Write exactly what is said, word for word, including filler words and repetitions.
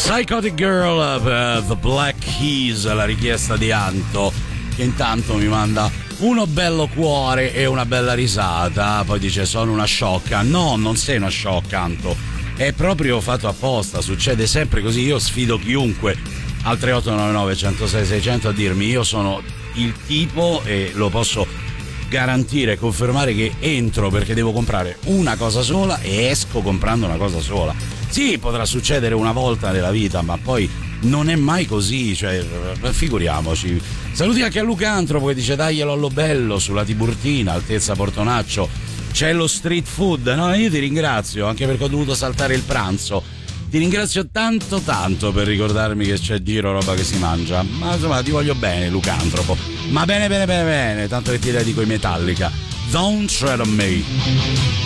Psychotic Girl per The Black Keys, la richiesta di Anto, che intanto mi manda uno bello cuore e una bella risata. Poi dice: sono una sciocca. No, non sei una sciocca, Anto, è proprio fatto apposta, succede sempre così. Io sfido chiunque al tre otto nove nove uno zero sei sei zero zero a dirmi: io sono il tipo, e lo posso garantire e confermare, che entro perché devo comprare una cosa sola e esco comprando una cosa sola. Sì, potrà succedere una volta nella vita, ma poi non è mai così, cioè figuriamoci. Saluti anche a Luca Antropo che dice: daglielo allo bello sulla Tiburtina, altezza Portonaccio, c'è lo street food. No, io ti ringrazio anche perché ho dovuto saltare il pranzo. Ti ringrazio tanto tanto per ricordarmi che c'è giro roba che si mangia. Ma insomma ti voglio bene, Luca Antropo. Ma bene bene bene bene, tanto che ti dedico i Metallica. Don't tread on me.